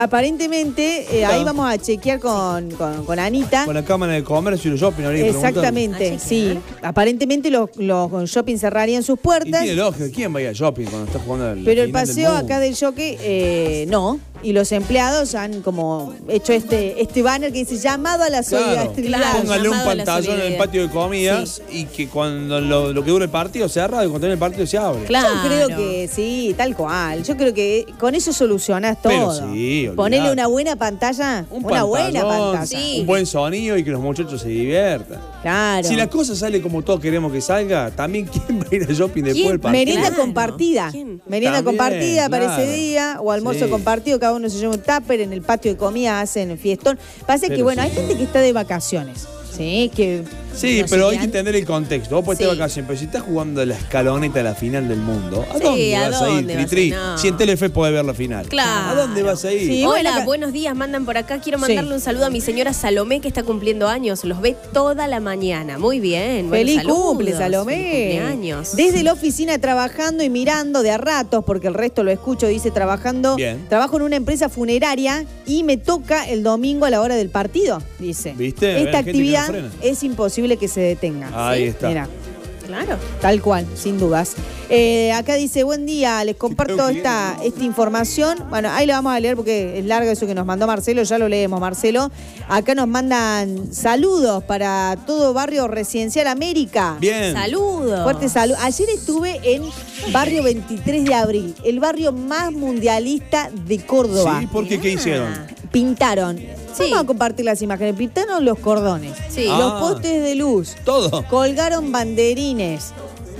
Aparentemente, ahí vamos a chequear con Anita. Con la Cámara de Comercio y los shopping. Exactamente, sí. Aparentemente los shopping cerrarían sus puertas. Y tiene lógica, ¿quién va a ir al shopping cuando está jugando al Pero el paseo acá del Jockey, no. Y los empleados han como hecho este banner que dice llamado a la solidaridad. Claro, póngale un pantallón en el patio de comidas y que cuando lo que dure el partido se cerra y cuando termine el partido se abre. Claro. Yo creo que sí, tal cual. Yo creo que con eso solucionas todo. Pero sí, ponele una buena pantalla. Buena pantalla. Sí. Un buen sonido y que los muchachos se diviertan. Claro. Si la cosa sale como todos queremos que salga, también ¿quién va a ir al shopping después del partido? Merienda compartida. Merienda compartida para ese día o almuerzo compartido, cada uno se lleva un tupper, en el patio de comida hacen fiestón. Pasa que, bueno, hay gente que está de vacaciones. Sí, pero hay que entender el contexto. Vos podés estar de vacaciones, pero si estás jugando la escaloneta a la final del mundo, ¿a dónde vas a ir, Tritri? No. Si en Telefe podés ver la final. Claro. ¿A dónde vas a ir? Sí, hola, buenos días, mandan por acá. Quiero mandarle un saludo a mi señora Salomé, que está cumpliendo años. Los ve toda la mañana. Muy bien. Feliz cumple, Salomé. Feliz cumpleaños. Desde la oficina trabajando y mirando de a ratos, porque el resto lo escucho, dice trabajando. Bien. Trabajo en una empresa funeraria y me toca el domingo a la hora del partido, dice. ¿Viste? Esta actividad es imposible que se detenga. Ahí está. Mira. Claro. Tal cual, sin dudas. Acá dice, buen día, les comparto esta información. Bueno, ahí lo vamos a leer porque es largo eso que nos mandó Marcelo, ya lo leemos, Marcelo. Acá nos mandan saludos para todo Barrio Residencial América. Bien. Saludos. Fuerte salud. Ayer estuve en Barrio 23 de Abril, el barrio más mundialista de Córdoba. Sí, ¿por qué? ¿Qué hicieron? Pintaron. Vamos a compartir las imágenes. Pintaron los cordones, los postes de luz. Todo. Colgaron banderines.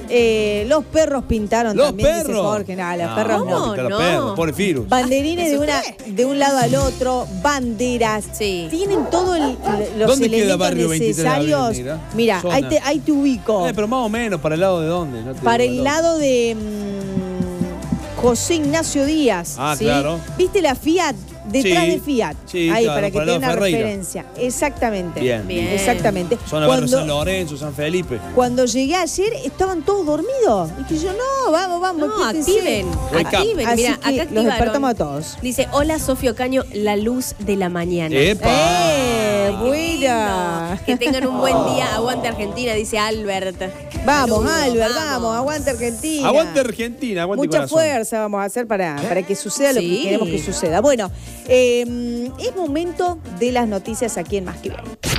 Los perros pintaron también, dice Jorge. Los perros no. Los perros, pobre virus. Banderines de un lado al otro, banderas. Sí. Tienen todos los elementos necesarios. Mira, ahí te ubico. Pero más o menos, ¿para el lado de dónde? No para el lado de José Ignacio Díaz. Claro. ¿Viste la Fiat? Detrás de Fiat. Ahí, para que tenga una referencia. Exactamente. Bien. Exactamente. Zona Barrio San Lorenzo, San Felipe. Cuando llegué ayer, estaban todos dormidos. Y que yo, vamos. No, activen. Mira, acá los despertamos a todos. Dice, hola, Sofía Ocaño, la luz de la mañana. ¡Epa! Buena. Que tengan un buen día. Aguante Argentina, dice Albert. Vamos, Albert, vamos. Aguante Argentina. Aguante Argentina, aguante Mucha fuerza vamos a hacer para que suceda lo que queremos que suceda. Bueno, es momento de las noticias aquí en Más que Bien.